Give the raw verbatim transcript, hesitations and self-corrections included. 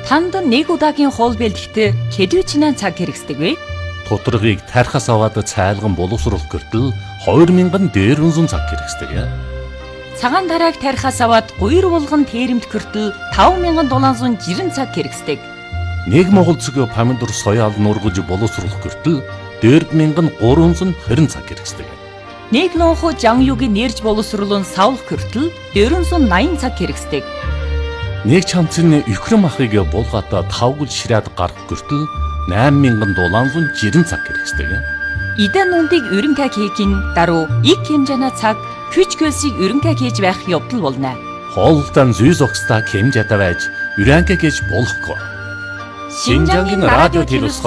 Танд нэг удаагийн хоол бэлтгэхдээ хэдвэчнээ цаг хэрэгсдэг вэ? Тутаргыг тархаас аваад цайлган боловсруулах гэртэл хоёр мянган дээрвэн цаг хэрэгсдэг. Цагаан тарааг тархаас аваад гуйр булган тэрэмт гэртэл таван мянган долоон зуун жирэн цаг хэрэгсдэг. Нэг монгол цэгийн помидор соёал нургаж боловсруулах гэртэл дөрв мянган гурван зуун хорин цаг хэрэгсдэг. Нэг лонхо жангюгийн нэрж боловсруулан савлах гэртэл дөрвөн зуун наян цаг хэрэгсдэг. Нэг чамцны өхрөн махыг булгаатаа тавгал ширээд гарах гэртэл найман мянган долоон зуун жирэн цаг хэрэгсдэг. Идэн нүндийг өрөнкай хийхин даруй ик хэмжээний цаг хүч хөлсийг өрөнкай хийж байх явдал болно. Хоолтон зүй зогсдаа хэмжээтэй байж өрөнкай хийж болохгүй. Шинжангийн радио телевиз